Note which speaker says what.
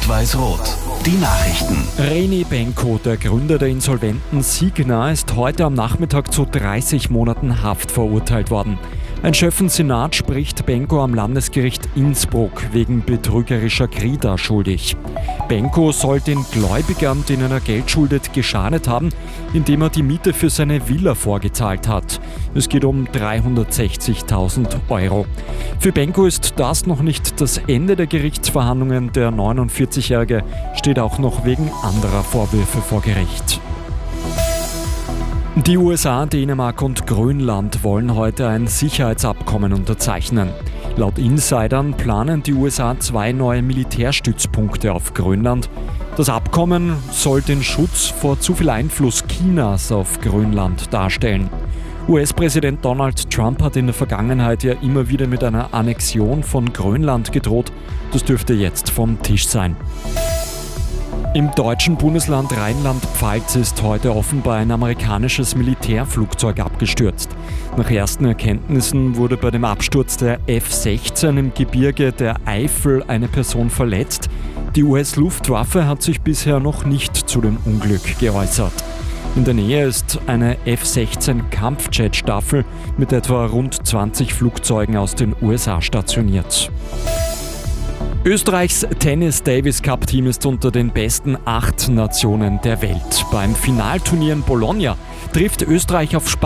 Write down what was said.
Speaker 1: Rot-Weiß-Rot, die Nachrichten.
Speaker 2: René Benko, der Gründer der insolventen Signa, ist heute am Nachmittag zu 30 Monaten Haft verurteilt worden. Ein Schöffen-Senat spricht Benko am Landesgericht Innsbruck wegen betrügerischer Krita schuldig. Benko soll den Gläubigern, denen er Geld schuldet, geschadet haben, indem er die Miete für seine Villa vorgezahlt hat. Es geht um 360.000 Euro. Für Benko ist das noch nicht das Ende der Gerichtsverhandlungen. Der 49-Jährige steht auch noch wegen anderer Vorwürfe vor Gericht. Die USA, Dänemark und Grönland wollen heute ein Sicherheitsabkommen unterzeichnen. Laut Insidern planen die USA 2 neue Militärstützpunkte auf Grönland. Das Abkommen soll den Schutz vor zu viel Einfluss Chinas auf Grönland darstellen. US-Präsident Donald Trump hat in der Vergangenheit ja immer wieder mit einer Annexion von Grönland gedroht. Das dürfte jetzt vom Tisch sein. Im deutschen Bundesland Rheinland-Pfalz ist heute offenbar ein amerikanisches Militärflugzeug abgestürzt. Nach ersten Erkenntnissen wurde bei dem Absturz der F-16 im Gebirge der Eifel eine Person verletzt. Die US-Luftwaffe hat sich bisher noch nicht zu dem Unglück geäußert. In der Nähe ist eine F-16-Kampfjet-Staffel mit etwa rund 20 Flugzeugen aus den USA stationiert. Österreichs Tennis-Davis-Cup-Team ist unter den besten 8 Nationen der Welt. Beim Finalturnier in Bologna trifft Österreich auf Spanien.